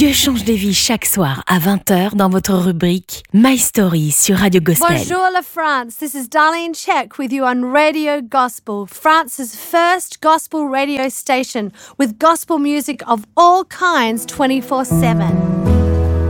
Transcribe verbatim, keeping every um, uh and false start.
Dieu change des vies chaque soir à vingt heures dans votre rubrique My Story sur Radio Gospel. Bonjour la France, this is Darlene Check with you on Radio Gospel, France's first gospel radio station with gospel music of all kinds twenty-four seven.